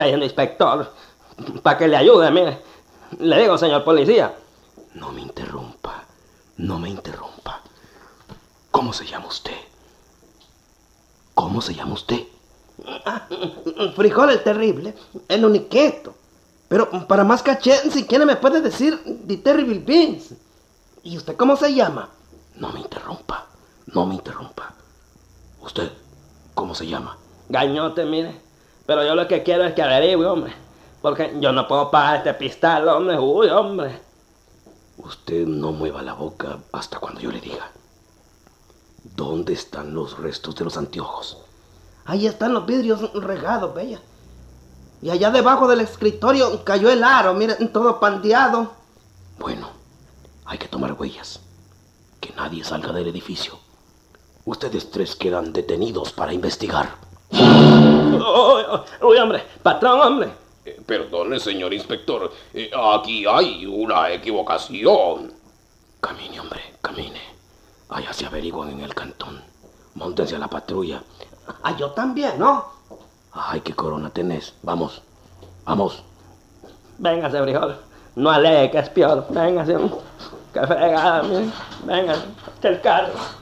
Señor inspector, para que le ayude, mire. Le digo, señor policía. No me interrumpa, no me interrumpa. ¿Cómo se llama usted? ¿Cómo se llama usted? Frijol el terrible, el uniqueto. Pero para más caché, si quiere me puede decir The Terrible Beans. ¿Y usted cómo se llama? No me interrumpa, no me interrumpa. ¿Usted cómo se llama? Gañote, mire. Pero yo lo que quiero es que averigüe, hombre. Porque yo no puedo pagar este pistal, hombre. Uy, hombre. Usted no mueva la boca hasta cuando yo le diga. ¿Dónde están los restos de los anteojos? Ahí están los vidrios regados, bella. Y allá debajo del escritorio cayó el aro, miren, todo pandeado. Bueno, hay que tomar huellas. Que nadie salga del edificio. Ustedes tres quedan detenidos para investigar. Uy, hombre. Patrón, hombre. Perdone, señor inspector. Aquí hay una equivocación. Camine, hombre, camine. Allá se averiguan en el cantón. Móntense a la patrulla. Ah, yo también, ¿no? Ay, qué corona tenés. Vamos, vamos. Véngase, frijol. No alegue que es peor. Véngase. Que fregada, mire. Véngase. El carro.